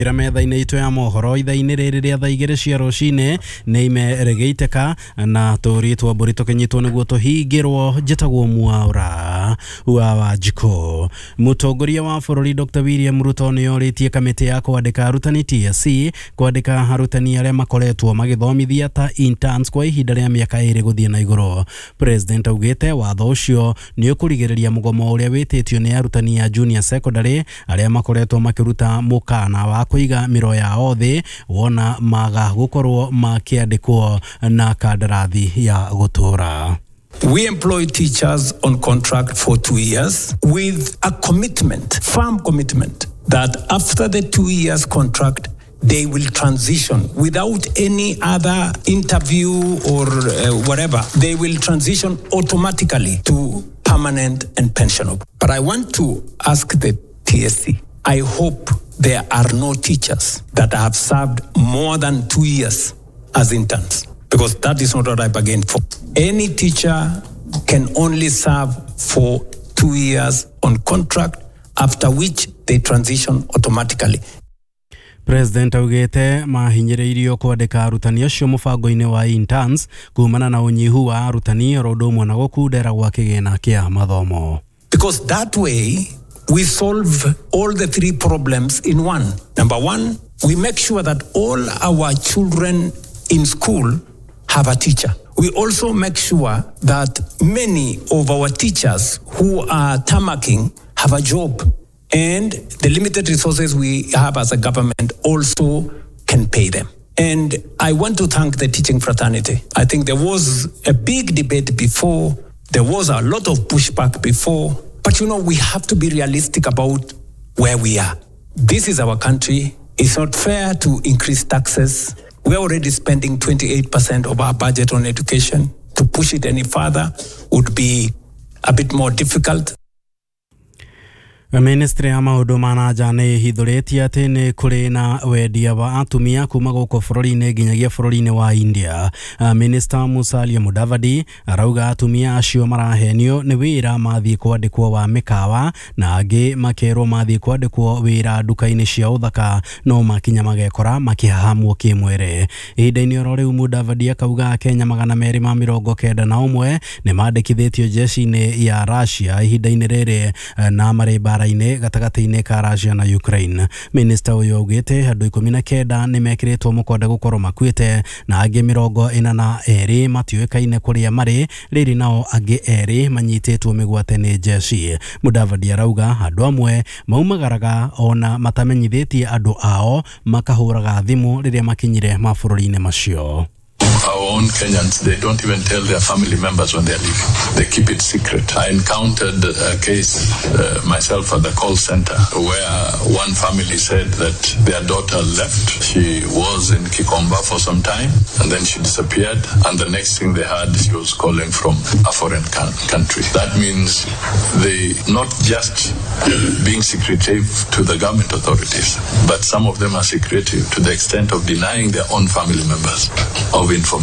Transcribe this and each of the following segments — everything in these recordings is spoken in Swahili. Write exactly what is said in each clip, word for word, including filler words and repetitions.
Ira metha-inĩ itũ ya mohoro itha-inĩ rĩrĩ rĩa thaa igĩrĩ cia rũcinĩ nĩ imeregeitĩka na tũrĩtwo mbũri tũkĩnyitwo nĩguo tũhingĩrwo njĩtagwo Mwaũra wa Wanjikũ. Mũtongoria wa bũrũri Doctor William Ruto nĩ orĩtie kamĩtĩ ya kwandĩka arutani T S C kwandĩka arutani arĩa makoretwo magĩthomithia ta interns kwa ihinda rĩa mĩaka ĩrĩ gũthiĩ na igũrũ. President augĩte watho ũcio nĩ ũkũrigĩrĩria mũgomo ũrĩa wĩtĩtio nĩ arutani ya junior secondary arĩa makoretwo makĩruta mũkana wa kũiga mĩro yao thĩ wona maga gũkorwo makĩandĩkwo na kandarathi ya gũtũra. We employ teachers on contract for two years with a commitment, firm commitment, that after the two years contract, they will transition without any other interview or uh, whatever. They will transition automatically to permanent and pensionable. But I want to ask the T S C, I hope there are no teachers that have served more than two years as interns, because that is not what I bargained for. Any teacher can only serve for two years on contract, after which they transition automatically. President augĩte mahinyĩrĩirio kwandĩka arutani acio mũbango-inĩ wa interns kumana na ũnyihu wa arutani oro ũndũ ũmwe na gũkundera gwa kĩgĩna kĩa mathomo. Because that way we solve all the three problems in one. Number one, we make sure that all our children in school have a teacher. We also make sure that many of our teachers who are tamarking have a job, and the limited resources we have as a government also can pay them. And I want to thank the teaching fraternity. I think there was a big debate before, there was a lot of pushback before, but you know, we have to be realistic about where we are. This is our country. It's not fair to increase taxes. We're already spending twenty-eight percent of our budget on education. To push it any further would be a bit more difficult. Ministry ya maũndũ ma nanja nĩ hithũrĩtie atĩ nĩ kũrĩ na wendia wa atumia kuma gũkũ bũrũri-inĩ nginyagia bũrũri-inĩ wa India. Minister Musalia Mudavadi arauga atumia acio marahenio nĩ wĩra mathiĩ kwandĩkwo wa mĩkawa na angĩ makerwo mathiĩ kwandĩkwo wĩra nduka-inĩ cia ũthaka no makinya magekora makĩhahamwo kĩmwĩrĩ. Ihinda-inĩ oro rĩu Mudavadi akauga Kenya magana merĩ ma mĩrongo kenda na ũmwe nĩ mandĩkithĩtio jeshi-inĩ ya Russia ihinda-inĩ rĩrĩ na marĩ ine gatagati-inĩ ka Russia na Ukraine. Minister ũyũ augĩte andũ ikũmi na kenda nĩ mekĩrĩtwo mũkonde gũkorwo makuĩte na angĩ mĩrongo ĩna na erĩ matiũĩkaine kũrĩa marĩ, rĩrĩ nao angĩ erĩ manyitĩtwo mĩgwate nĩ jeshi. Mudavadi arauga andũ amwe maumagaraga ona matamenyithĩtie andũ ao makahũraga thimũ rĩrĩa makinyire mabũrũri-inĩ macio. Our own Kenyans, they don't even tell their family members when they're leaving. They keep it secret. I encountered a case uh, myself at the call center where one family said that their daughter left. She was in Kikomba for some time and then she disappeared, and the next thing they heard, she was calling from a foreign country. That means they not just being secretive to the government authorities, but some of them are secretive to the extent of denying their own family members of information.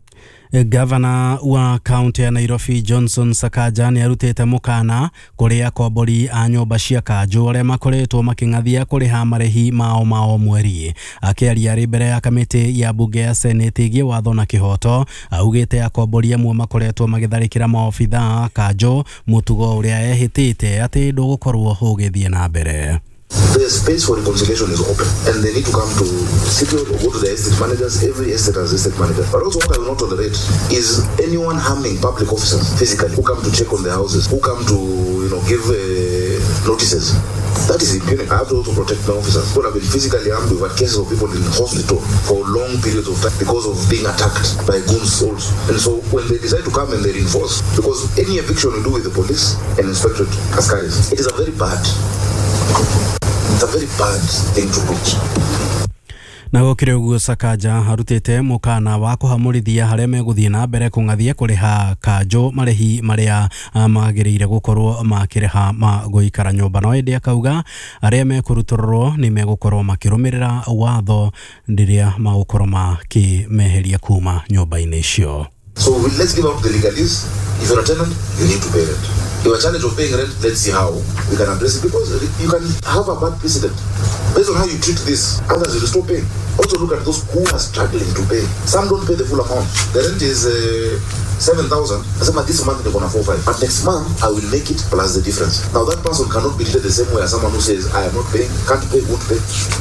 Governor wa county ya Nairobi Johnson Sakaja nĩ arutĩte mũkana kũrĩ akombori a nyũmba cia kanjũ arĩa makoretwo makĩng'athia kũrĩha marĩhi mao mao mweri. Akĩaria arĩ mbere ya kamĩtĩ ya bunge ya Senate ĩgiĩ watho na kĩhoto, augĩte akombori amwe makoretwo magĩtharĩkĩra maobitha a kanjũ mũtugo ũrĩa ehĩtĩte atĩ ndũgũkorwo ũgĩthiĩ na mbere. The space for reconciliation is open, and they need to come to city or go to the estate managers. Every estate has estate manager. But also what I will not tolerate is anyone harming public officers physically, who come to check on their houses, who come to, you know, give uh, notices. That is impunic. I have to also protect my officers who have been physically harmed. We've had cases of people in hospital for long periods of time because of being attacked by goons also. And so when they decide to come and they reinforce, because any eviction we do with the police and inspectorate Askaris, it is a very bad It's a very bad thing to preach. Na gũkĩrĩ ũguo Sakaja arutĩte mũkana wa kũhamũrithia harĩa megũthiĩ na mbere kũng'athia kũrĩha kanjũ marĩhi marĩa magĩrĩire gũkorwo makĩrĩha ma gũikara nyũmba. No ĩndĩ akauga arĩa mekũrutũrũrwo nĩ megũkorwo makĩrũmĩrĩra watho rĩrĩa magũkorwo makĩmeheria kuma nyũmba-inĩ icio. So let's give out the legalese. If you're a tenant, you need to pay rent. Your challenge of paying rent, let's see how we can address it, because you can have a bad precedent. Based on how you treat this, others will stop paying. Also look at those who are struggling to pay. Some don't pay the full amount. The rent is uh, seven thousand. I said, this month they're gonna four five. But next month I will make it plus the difference. Now that person cannot be treated the same way as someone who says, I am not paying, can't pay, won't pay.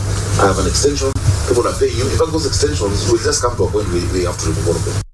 I have an extension. People are paying you. In fact, those extensions will just come to a point where we have to remove all of them.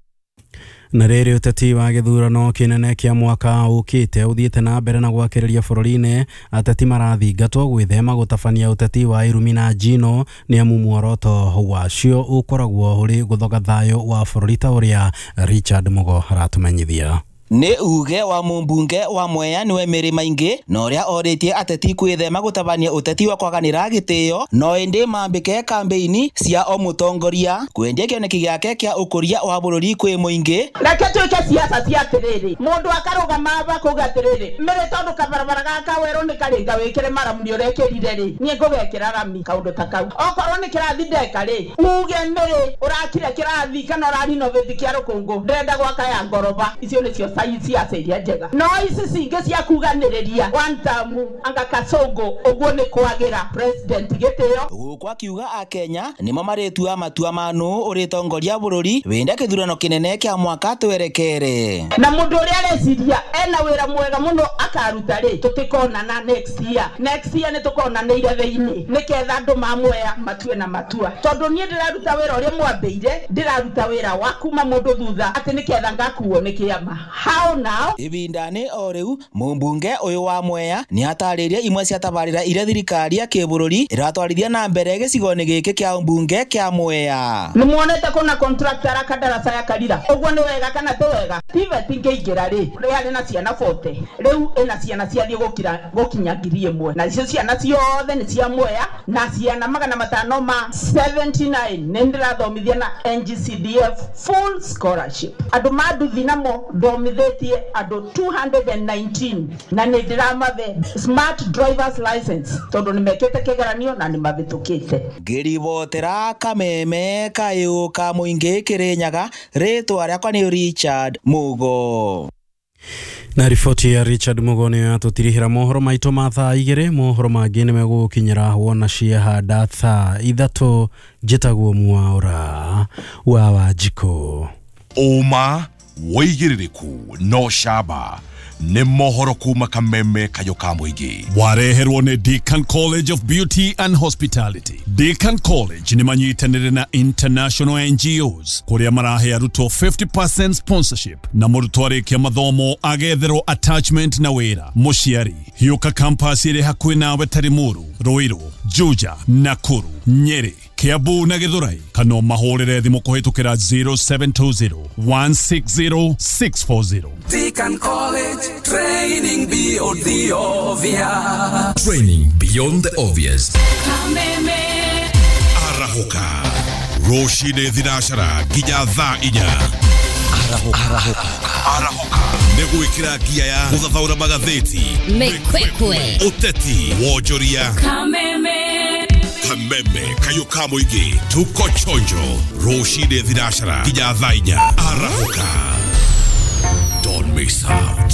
Na rĩrĩ ũteti wa gĩthurano kĩnene kĩa mwaka ũkĩte ũthiĩte na mbere na gwakĩrĩria bũrũri-inĩ, ateti marathingatwo gwĩthema gũtabania ũteti wa irumi na njino, nĩ amu muoroto wacio ũkoragwo ũrĩ gũthoga thayũ wa bũrũri ta ũrĩa Richard Mugo aratũmenyithia. Nĩ uge wa mumbunge wa Mwea niwe Mary Maingi na ũrĩa orĩtie ateti kwĩthema gũtabania ũteti wa kwaganĩra gĩtĩo no ĩndĩ mambĩke kambeini cia o mũtongoria kwendia kĩoneki gĩake kĩa ũkũria wa bũrũri kwĩ mũingĩ. Reke tuĩke siasa cia atĩrĩrĩ, mũndũ akarũgama aba kuga atĩrĩrĩ, mĩrĩ tondũ kabarabara gaka werũ nĩ karĩnga wĩkĩre maramu nĩ ũrekĩrire rĩ, niĩ ngũgekĩra rami kaũndũ ta kau. Okorwo nĩ kĩrathi ndeka rĩ, uge mĩrĩ ũrakire kĩrathi kana ũrarinobĩthi kĩa rũkũngũ ndĩrenda gwaka ya ngoroba, icio nĩcio siasa iria njega. No ici cingĩ cia kuganĩrĩria one term anga Kasongo ũguo nĩ kwagĩra president gĩtĩo. Gũkũ akiuga a Kenya nĩmo marĩtua matua manu ũrĩtongoria bũrũri wenda kĩthurano kĩnene kĩa mwaka twerekere. Na mũndũ ũrĩa areciria ena wĩra mwega mũno akaruta rĩ, tũtikonana next year. Next year nĩtũkonanĩire thĩinĩ nĩketha andũ ma Mwea matue na matua. Tondũ niĩ ndĩraruta wĩra ũrĩa mwambĩire, ndĩraruta wĩra wa kuma mũndũ thutha atĩ nĩketha ngakuo nĩ kĩama. How now? Ibindani o rĩu mũmbunge ũyũ wa Mwea nĩ atarĩria imwe cia tabarĩra iria thirikari ya kĩbũrũri ĩratwarithia na mbere gĩcigo-inĩ gĩkĩ kĩa mbunge kĩa Mwea. Nĩ muonete kuna contractor akadarasa ya Karira. Ũguo nĩ wega kana ti wega? Tivet ingĩingĩra rĩ, rĩarĩ na ciana forty. Rĩu ĩna ciana ciathiĩ gũkira gũkinya ngiri ĩmwe. Na icio ciana ciothe nĩ cia Mwea na ciana magana matano ma seventy-nine nĩ ndĩrathomithia na N G C D F full scholarship. Andũ manduthi namo thomithĩtie andũ two hundred nineteen na nĩ ndĩramathe smart drivers license tondũ nĩ mekĩte kĩgeranio na nĩ mabĩtũkĩte. Ngĩribotera kameme kayũ ka mũingĩ Kĩrĩnyaga, rĩtwa rĩakwa nĩ Richard Mugo. Na riboti ya Richard Mugo nĩ atũtirihĩra mohoro maitũ ma thaa igĩrĩ. Mohoro mangĩ nĩ megũkinyĩra wona ciahanda thaa ithatũ. Njĩtagwo Mwaũra wa Wanjikũ. Uma woigĩrĩrĩku no shaba nĩ mohoro kuma kameme kayo ka mũingĩ. Wareherwo nĩ Deakin College of Beauty and Hospitality. Deakin College nĩ manyitanĩre na international N G Os kũrĩa marahe arutwo fifty percent sponsorship na mũrutwo arĩkia mathomo agetherwo attachment na wĩra. Mũciari hiũka campus ĩrĩ hakuhĩ nawe Tarimuru, Ruiru, Juja, Nakuru, Nyeri, Kiambu na Githurai. Kana mahũrĩre thimũ kũhĩtũkĩra zero seven two zero one six zero six four zero. Deakin College, training beyond the obvious. Training beyond the obvious. Kameme Arahuka Roshide Thirashara Gija Tha Inya. Arahuka Arahuka Arahuka Negwĩkĩra gia ya gũthathaũra magathĩti, Mĩkwekwe, ũteti, wonjoria. Kameme Kameme kayo ka mũingĩ. Tuko chonjo Roshide Thirashara Gija Tha Inya. Arahuka. Don't miss out.